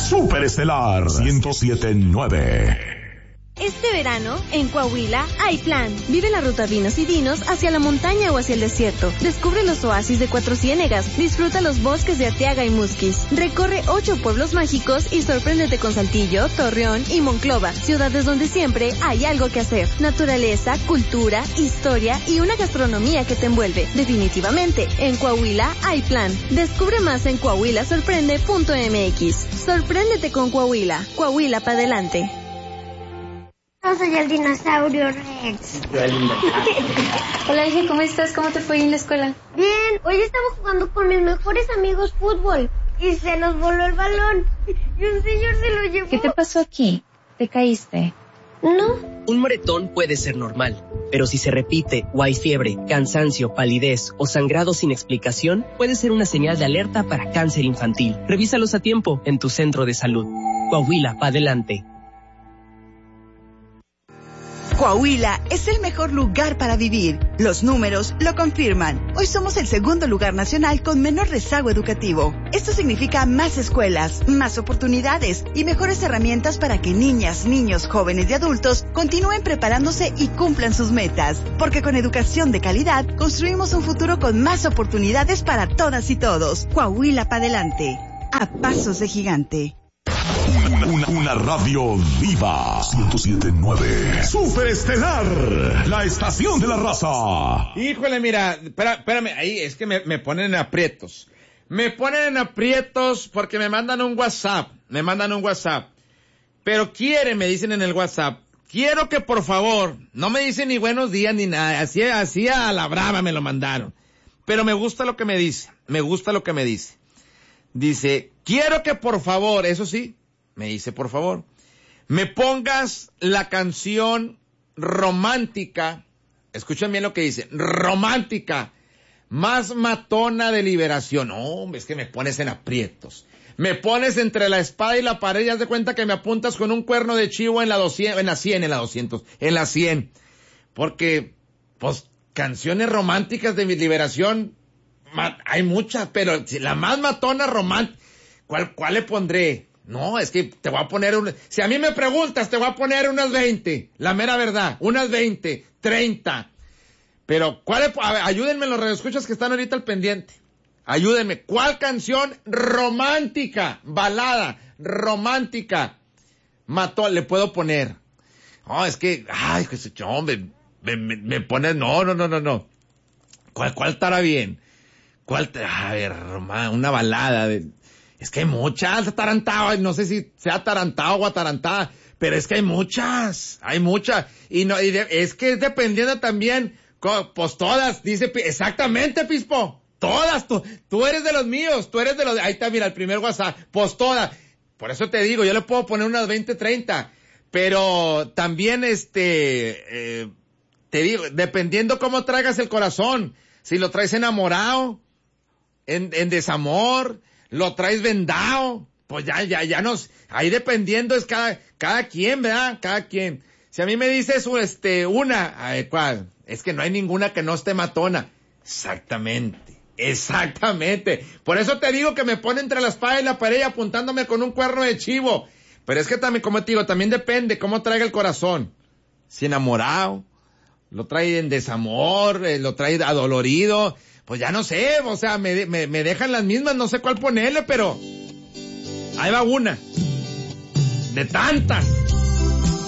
Superestelar 107.9. Este verano, en Coahuila, hay plan. Vive la ruta Vinos y Dinos hacia la montaña o hacia el desierto. Descubre los oasis de Cuatro Ciénegas. Disfruta los bosques de Arteaga y Musquis. Recorre 8 pueblos mágicos y sorpréndete con Saltillo, Torreón y Monclova. Ciudades donde siempre hay algo que hacer. Naturaleza, cultura, historia y una gastronomía que te envuelve. Definitivamente, en Coahuila hay plan. Descubre más en coahuilasorprende.mx. Sorpréndete con Coahuila. Coahuila para adelante. Yo soy el dinosaurio Rex. Hola, hija, ¿cómo estás? ¿Cómo te fue en la escuela? Bien, hoy estamos jugando con mis mejores amigos fútbol y se nos voló el balón y un señor se lo llevó. ¿Qué te pasó aquí? ¿Te caíste? No. Un moretón puede ser normal, pero si se repite o hay fiebre, cansancio, palidez o sangrado sin explicación, puede ser una señal de alerta para cáncer infantil. Revísalos a tiempo en tu centro de salud. Coahuila, pa' adelante. Coahuila es el mejor lugar para vivir. Los números lo confirman. Hoy somos el segundo lugar nacional con menor rezago educativo. Esto significa más escuelas, más oportunidades y mejores herramientas para que niñas, niños, jóvenes y adultos continúen preparándose y cumplan sus metas. Porque con educación de calidad construimos un futuro con más oportunidades para todas y todos. Coahuila para adelante. A pasos de gigante. Una radio viva. 107.9. Superestelar, la estación de la raza. Híjole, mira, espérame, ahí es que me ponen en aprietos. Me ponen en aprietos porque me mandan un WhatsApp. Pero me dicen en el WhatsApp, quiero que por favor, no me dicen ni buenos días ni nada, así a la brava me lo mandaron. Pero me gusta lo que me dice. Dice, quiero que por favor, eso sí, me dice por favor, me pongas la canción romántica, escuchen bien lo que dice, romántica, más matona de Liberación. No, hombre, es que me pones en aprietos. Me pones entre la espada y la pared y haz de cuenta que me apuntas con un cuerno de chivo en la 100. Porque, pues, canciones románticas de Liberación, hay muchas, pero la más matona romántica, ¿cuál le pondré? No, es que te voy a poner si a mí me preguntas, te voy a poner unas 20, la mera verdad, unas 20, 30. Pero, a ver, ayúdenme los radioescuchas que están ahorita al pendiente. Ayúdenme, ¿cuál canción romántica, balada, romántica, le puedo poner? No, es que, ay, hombre, me pone, no. ¿Cuál estará bien? A ver, una balada es que hay muchas, atarantadas, no sé si sea atarantado o atarantada, pero es que hay muchas, es que es dependiendo también, pues todas, dice, exactamente, Pispo, todas, tú eres de los míos, ahí está, mira, el primer WhatsApp, pues todas, por eso te digo, yo le puedo poner unas 20, 30, pero también, te digo, dependiendo cómo traigas el corazón, si lo traes enamorado, en desamor, lo traes vendado, pues ya nos, ahí dependiendo es cada quien, ¿verdad? Cada quien. Si a mí me dices, ¿cuál? Es que no hay ninguna que no esté matona. Exactamente. Por eso te digo que me pone entre la espada y la pared apuntándome con un cuerno de chivo. Pero es que también, como te digo, también depende cómo traiga el corazón. Si enamorado, lo trae en desamor, lo trae adolorido, pues ya no sé, o sea, me dejan las mismas, no sé cuál ponerle, pero ahí va una. De tantas.